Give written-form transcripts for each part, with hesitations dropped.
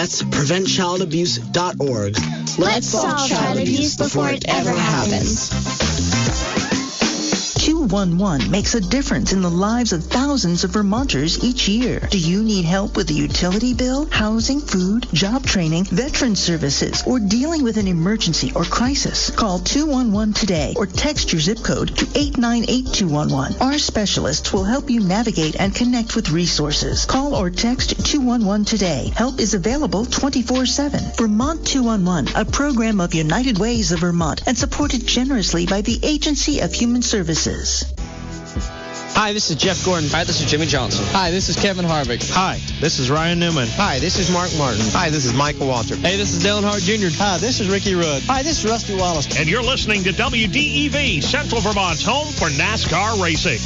That's preventchildabuse.org. Let's solve child abuse before it ever happens. 211 makes a difference in the lives of thousands of Vermonters each year. Do you need help with a utility bill, housing, food, job training, veteran services, or dealing with an emergency or crisis? Call 211 today or text your zip code to 898211. Our specialists will help you navigate and connect with resources. Call or text 211 today. Help is available 24/7. Vermont 211, a program of United Ways of Vermont and supported generously by the Agency of Human Services. Hi, this is Jeff Gordon. Hi, this is Jimmy Johnson. Hi, this is Kevin Harvick. Hi, this is Ryan Newman. Hi, this is Mark Martin. Hi, this is Michael Waltrip. Hey, this is Dale Earnhardt Jr. Hi, this is Ricky Rudd. Hi, this is Rusty Wallace. And you're listening to WDEV, Central Vermont's home for NASCAR racing.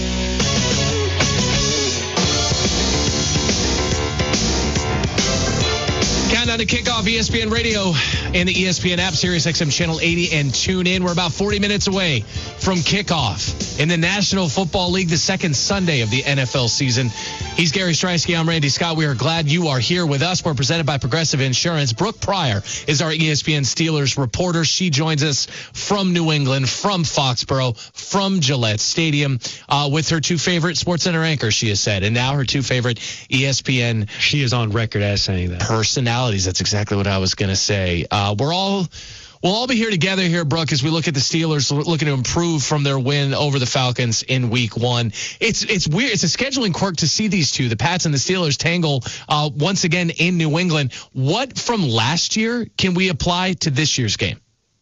Countdown to kickoff, ESPN Radio and the ESPN app, Sirius XM Channel 80, and tune in. We're about 40 minutes away from kickoff in the National Football League, the second Sunday of the NFL season. He's Gary Striewski. I'm Randy Scott. We are glad you are here with us. We're presented by Progressive Insurance. Brooke Pryor is our ESPN Steelers reporter. She joins us from New England, from Foxborough, from Gillette Stadium, with her two favorite SportsCenter anchors, she has said, and now her two favorite ESPN. She is on record as saying that. Personalities. That's exactly what I was going to say. We'll all be here together here, Brooke, as we look at the Steelers looking to improve from their win over the Falcons in Week 1. It's weird. It's a scheduling quirk to see these two, the Pats and the Steelers, tangle once again in New England. What from last year can we apply to this year's game?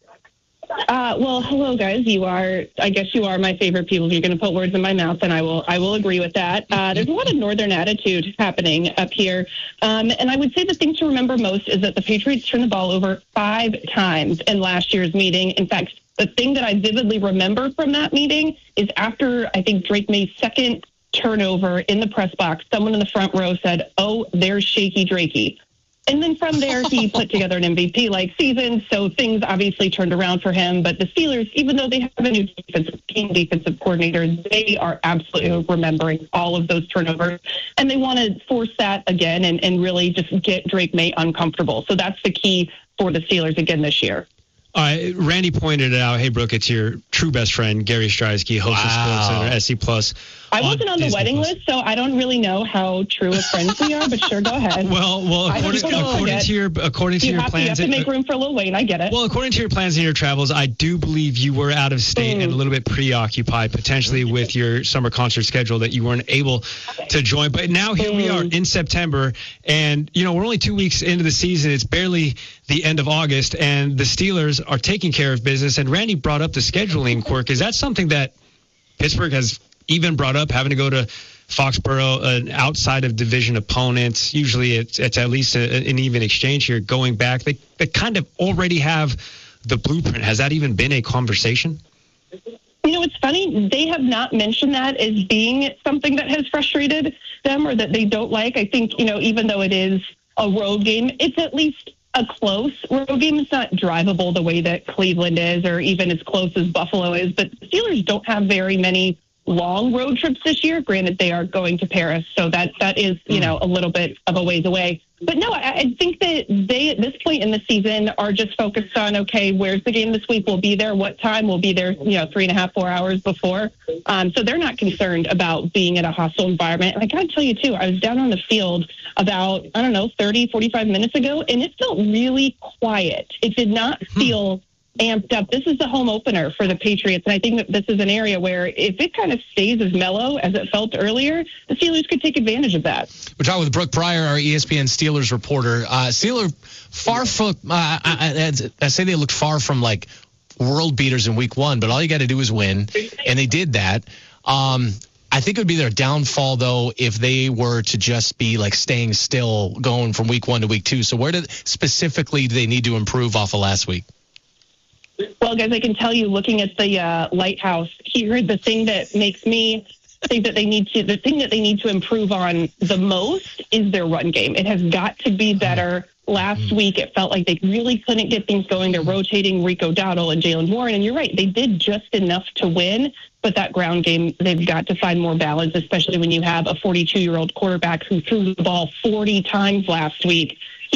Well, hello, guys. I guess you are my favorite people. If you're going to put words in my mouth, and I will agree with that. There's a lot of northern attitude happening up here. And I would say the thing to remember most is that the Patriots turned the ball over 5 times in last year's meeting. In fact, the thing that I vividly remember from that meeting is after, I think, Drake May's second turnover in the press box, someone in the front row said, "Oh, there's Shaky Drakey." And then from there, he put together an MVP-like season, so things obviously turned around for him. But the Steelers, even though they have a new defensive coordinator, they are absolutely remembering all of those turnovers. And they want to force that again and really just get Drake May uncomfortable. So that's the key for the Steelers again this year. Randy pointed it out. Hey, Brooke, it's your true best friend, Gary Striewski, host of SportsCenter, SC+. I wasn't on the wedding list, so I don't really know how true of friends we are, but sure, go ahead. Well, according to your plans, you have to make room for Lil Wayne. I get it. Well, according to your plans and your travels, I do believe you were out of state and a little bit preoccupied, potentially with your summer concert schedule, that you weren't able to join. But now here we are in September, and we're only 2 weeks into the season. It's barely the end of August, and the Steelers are taking care of business. And Randy brought up the scheduling quirk. Is that something that Pittsburgh has even brought up, having to go to Foxborough, an outside of division opponent? Usually it's at least an even exchange here. Going back, they kind of already have the blueprint. Has that even been a conversation? It's funny. They have not mentioned that as being something that has frustrated them or that they don't like. I think, even though it is a road game, it's at least a close road game. It's not drivable the way that Cleveland is or even as close as Buffalo is. But the Steelers don't have very many long road trips this year. Granted, they are going to Paris, so that is, a little bit of a ways away. But no, I think that they, at this point in the season, are just focused on, okay, where's the game this week? We'll be there. What time? We'll be there, 3.5, 4 hours before. So they're not concerned about being in a hostile environment. And I got to tell you, too, I was down on the field about, 30, 45 minutes ago, and it felt really quiet. It did not feel amped up. This is the home opener for the Patriots, and I think that this is an area where if it kind of stays as mellow as it felt earlier, the Steelers could take advantage of that. We're talking with Brooke Pryor, our ESPN Steelers reporter. Steelers far from, I say they looked far from like world beaters in Week 1, but all you got to do is win, and they did that. I think it would be their downfall, though, if they were to just be like staying still going from Week 1 to Week 2. So where specifically do they need to improve off of last week? Well, guys, I can tell you, looking at the Lighthouse here, the thing that makes me think that the thing that they need to improve on the most is their run game. It has got to be better. Last week, it felt like they really couldn't get things going. They're rotating Rico Dowdle and Jaylen Warren, and you're right, they did just enough to win, but that ground game, they've got to find more balance, especially when you have a 42-year-old quarterback who threw the ball 40 times last week.